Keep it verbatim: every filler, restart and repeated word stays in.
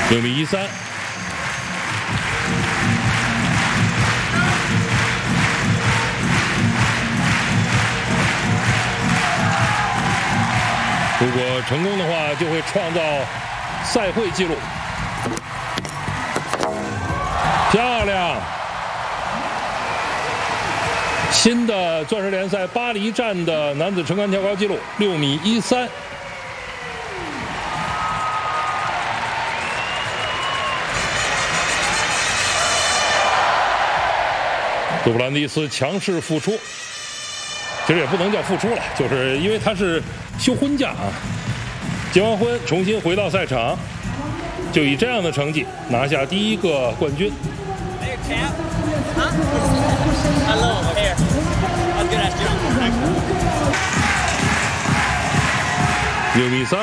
六米一三。如果成功的话，就会创造赛会纪录。漂亮！新的钻石联赛巴黎站的男子撑杆跳高纪录六米一三。杜布兰蒂斯强势复出，其实也不能叫复出了，就是因为他是休婚假啊，结完婚重新回到赛场，就以这样的成绩拿下第一个冠军。六米三。